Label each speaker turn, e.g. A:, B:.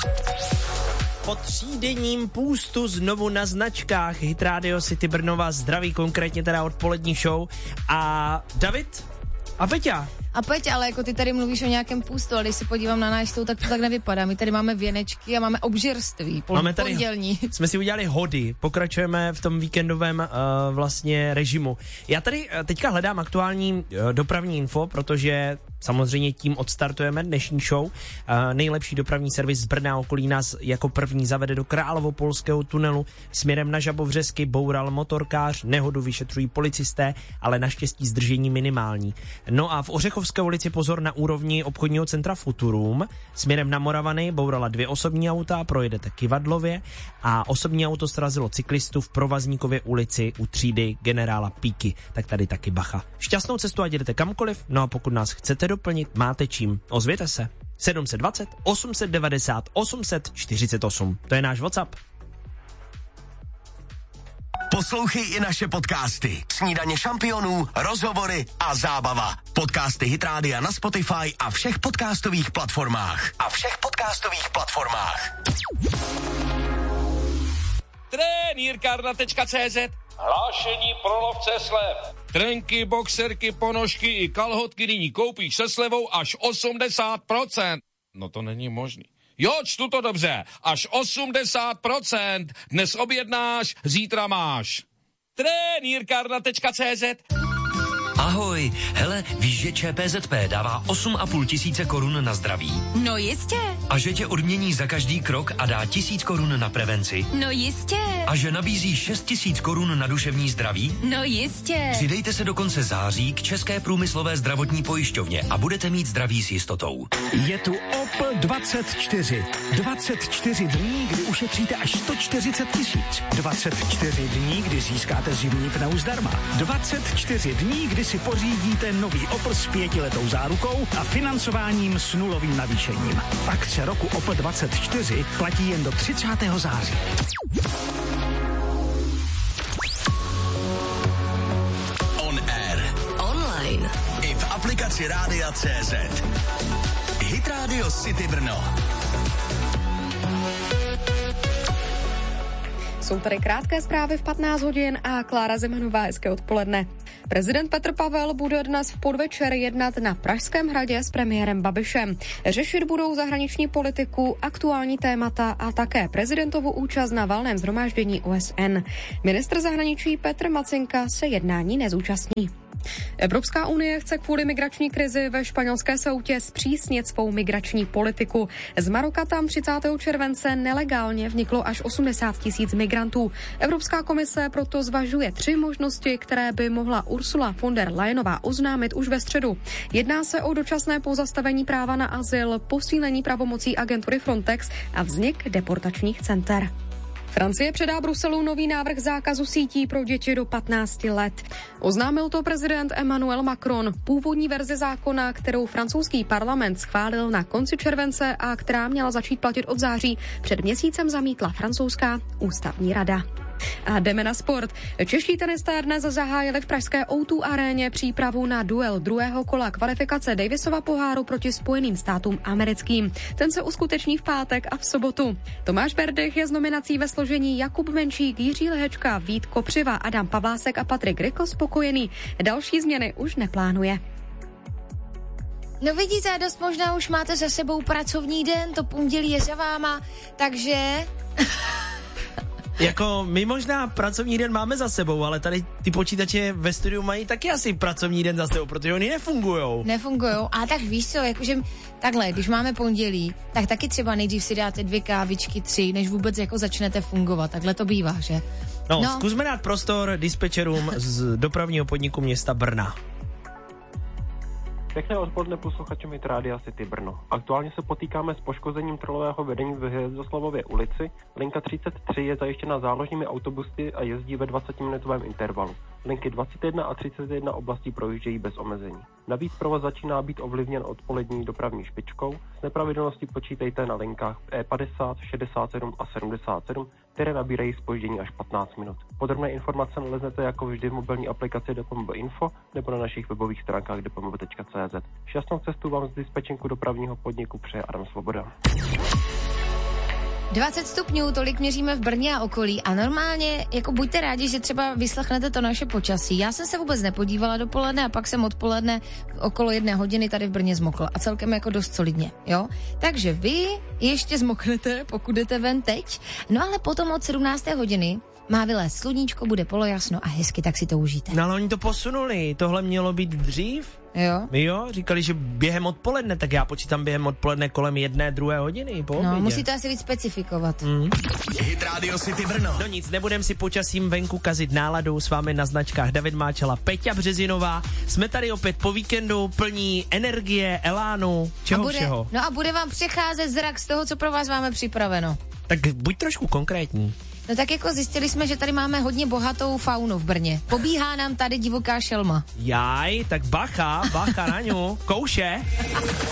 A: Po 3denním půstu znovu na značkách Hit Radio City Brno vás zdraví, konkrétně teda odpolední show. A David a Peťa.
B: A Peť, ale jako ty tady mluvíš o nějakém půstu, ale když se podívám na náš stůl, tak to tak nevypadá. My tady máme věnečky a máme obžerství.
A: Máme tady,
B: pondělní.
A: Jsme si udělali hody, pokračujeme v tom víkendovém vlastně režimu. Já tady teďka hledám aktuální dopravní info, protože samozřejmě tím odstartujeme dnešní show. Nejlepší dopravní servis z Brna a okolí nás jako první zavede do Královopolského tunelu. Směrem na Žabovřesky boural motorkář, nehodu vyšetřují policisté, ale naštěstí zdržení minimální. No a v Ořechovské ulici pozor na úrovni obchodního centra Futurum. Směrem na Moravany bourala 2 osobní auta, projedete Kivadlově a osobní auto srazilo cyklistu v Provazníkově ulici u třídy generála Píky. Tak tady taky bacha. Šťastnou cestu a jdete kamkoliv, no a pokud nás chcete doplnit, máte čím. Ozvěte se. 720 890 848. To je náš WhatsApp.
C: Poslouchej i naše podcasty. Snídaně šampionů, rozhovory a zábava. Podcasty Hit Rádia na Spotify a všech podcastových platformách.
D: Trenýrkarna.cz Hlášení pro lovce slev. Trenky, boxerky, ponožky i kalhotky nyní koupíš se slevou až 80%. No to není možný. Jo, čtu to dobře. Až 80%. Dnes objednáš, zítra máš. Trenýrkarna.cz
E: Ahoj, hele, víš, že ČPZP dává 8,5 tisíce korun na zdraví?
B: No jistě.
E: A že tě odmění za každý krok a dá 1000 korun na prevenci?
B: No jistě.
E: A že nabízí 6 000 korun na duševní zdraví?
B: No jistě.
E: Přidejte se do konce září k České průmyslové zdravotní pojišťovně a budete mít zdraví s jistotou.
F: Je tu OPL 24. 24 dní, kdy ušetříte až 140 000. 24 dní, kdy získáte zimní pneu zdarma. 24 dní, kdy si pořídíte nový Opel s 5letou zárukou a financováním s nulovým navýšením. Akce roku Opel 24 platí jen do 30. září.
C: On air.
B: Online.
C: I v aplikaci Rádia.cz. Hit Radio City Brno.
G: Jsou tady krátké zprávy v 15 hodin a Klára Zemanová, hezké odpoledne. Prezident Petr Pavel bude dnes v podvečer jednat na Pražském hradě s premiérem Babišem. Řešit budou zahraniční politiku, aktuální témata a také prezidentovu účast na valném shromáždění OSN. Ministr zahraničí Petr Macinka se jednání nezúčastní. Evropská unie chce kvůli migrační krizi ve španělské Ceutě zpřísnit svou migrační politiku. Z Maroka tam 30. července nelegálně vniklo až 80 000 migrantů. Evropská komise proto zvažuje 3 možnosti, které by mohla Ursula von der Leyenová oznámit už ve středu. Jedná se o dočasné pozastavení práva na azyl, posílení pravomocí agentury Frontex a vznik deportačních center. Francie předá Bruselu nový návrh zákazu sítí pro děti do 15 let. Oznámil to prezident Emmanuel Macron. Původní verzi zákona, kterou francouzský parlament schválil na konci července a která měla začít platit od září, před měsícem zamítla francouzská ústavní rada. A jdeme na sport. Čeští tenisté dnes zahájili v pražské O2 aréně přípravu na duel druhého kola kvalifikace Davisova poháru proti Spojeným státům americkým. Ten se uskuteční v pátek a v sobotu. Tomáš Berdych je z nominací ve složení Jakub Menšík, Jiří Lehečka, Vít Kopřiva, Adam Pavlásek a Patrik Rykl spokojený. Další změny už neplánuje.
B: No vidíte, dost možná už máte za sebou pracovní den, to pondělí je za váma, takže...
A: Jako my možná pracovní den máme za sebou, ale tady ty počítače ve studiu mají taky asi pracovní den za sebou, protože oni nefungujou.
B: A tak víš co, jakože takhle, když máme pondělí, tak taky třeba nejdřív si dáte 2 kávičky, 3, než vůbec jako začnete fungovat. Takhle to bývá, že?
A: No, zkusme dát prostor dispečerům z dopravního podniku města Brna.
H: Pěkné odpoledne posluchačům Hit Rádia City Brno. Aktuálně se potýkáme s poškozením trolového vedení v Hvězdoslavově ulici. Linka 33 je zajištěna záložními autobusy a jezdí ve 20-minutovém intervalu. Linky 21 a 31 oblastí projíždějí bez omezení. Navíc provoz začíná být ovlivněn odpolední dopravní špičkou. S nepravidelností počítejte na linkách E50, 67 a 77, které nabírají zpoždění až 15 minut. Podrobné informace naleznete jako vždy v mobilní aplikaci DPMB Info nebo na našich webových stránkách dpmb.cz. Šťastnou cestu vám z dispečinku dopravního podniku přeje Adam Svoboda.
B: 20 stupňů, tolik měříme v Brně a okolí a normálně jako buďte rádi, že třeba vyslechnete to naše počasí. Já jsem se vůbec nepodívala dopoledne a pak jsem odpoledne okolo 1 hodiny tady v Brně zmokla a celkem jako dost solidně, jo? Takže vy ještě zmoknete, pokud jdete ven teď, no ale potom od 17. hodiny má vylézt sluníčko, bude polojasno a hezky, tak si to užijte.
A: No ale oni to posunuli, tohle mělo být dřív. Jo, říkali, že během odpoledne, tak já počítám během odpoledne kolem 1-2 hodiny po obědě.
B: No, musíte asi víc specifikovat.
C: Hit Radio City Brno.
A: No nic, nebudem si počasím venku kazit náladu, s vámi na značkách David Máčela, Peťa Březinová. Jsme tady opět po víkendu, plní energie, elánu, čeho všeho.
B: No a bude vám přecházet zrak z toho, co pro vás máme připraveno.
A: Tak buď trošku konkrétní.
B: No tak jako zjistili jsme, že tady máme hodně bohatou faunu v Brně. Pobíhá nám tady divoká šelma.
A: Jaj, tak bacha na ňu, kouše.